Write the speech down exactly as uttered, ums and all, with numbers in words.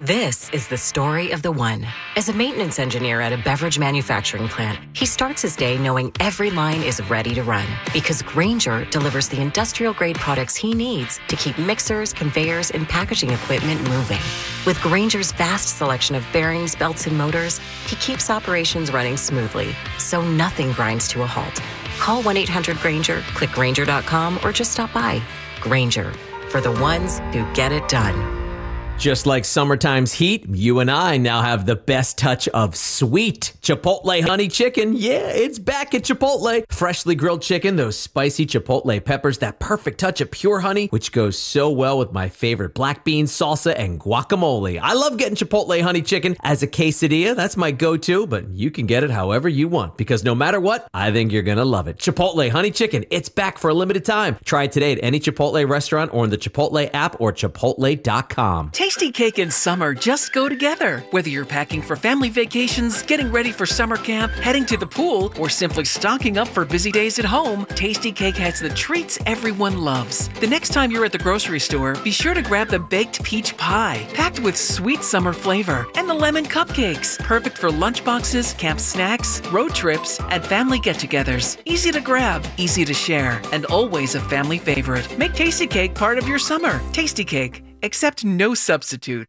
This is the story of the one. As a maintenance engineer at a beverage manufacturing plant, he starts his day knowing every line is ready to run because Grainger delivers the industrial-grade products he needs to keep mixers, conveyors, and packaging equipment moving. With Grainger's vast selection of bearings, belts, and motors, he keeps operations running smoothly, so nothing grinds to a halt. Call one eight hundred Grainger, click Grainger dot com, or just stop by. Grainger, for the ones who get it done. Just like summertime's heat, you and I now have the best touch of sweet Chipotle honey chicken. Yeah, it's back at Chipotle. Freshly grilled chicken, those spicy Chipotle peppers, that perfect touch of pure honey, which goes so well with my favorite black bean salsa and guacamole. I love getting Chipotle honey chicken as a quesadilla. That's my go-to, but you can get it however you want because no matter what, I think you're going to love it. Chipotle honey chicken, it's back for a limited time. Try it today at any Chipotle restaurant or in the Chipotle app or chipotle dot com. Tastykake and summer just go together. Whether you're packing for family vacations, getting ready for summer camp, heading to the pool, or simply stocking up for busy days at home, Tastykake has the treats everyone loves. The next time you're at the grocery store, be sure to grab the baked peach pie, packed with sweet summer flavor, and the lemon cupcakes, perfect for lunch boxes, camp snacks, road trips, and family get-togethers. Easy to grab, easy to share, and always a family favorite. Make Tastykake part of your summer. Tastykake. Accept no substitute.